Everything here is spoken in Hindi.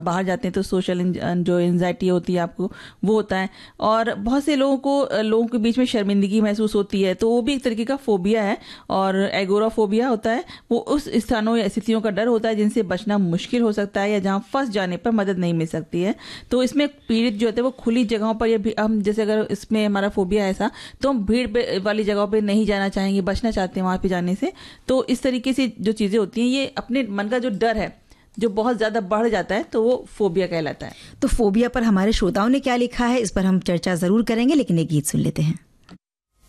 बाहर जाते हैं तो सोशल जो एंजाइटी होती है आपको, वो होता है। और बहुत से लोगों के बीच में शर्मिंदगी महसूस होती है, तो वो भी एक तरीके का फोबिया है। और एगोराफोबिया होता है, वो उस स्थानों या स्थितियों का डर होता है जिनसे बचना मुश्किल हो सकता है या जहाँ फंस जाने पर मदद नहीं मिल सकती है। तो इसमें पीड़ित जो होते हैं वो खुली जगहों पर, या हम जैसे अगर इसमें हमारा फोबिया ऐसा, तो हम भीड़ वाली जगहों पर नहीं जाना चाहेंगे, बचना चाहते हैं वहाँ पे जाने से। तो इस तरीके से जो चीज़ें होती हैं, ये अपने मन का जो डर है जो बहुत ज़्यादा बढ़ जाता है, तो वो फोबिया कहलाता है। तो फोबिया पर हमारे श्रोताओं ने क्या लिखा है, इस पर हम चर्चा ज़रूर करेंगे, लेकिन एक गीत सुन लेते हैं।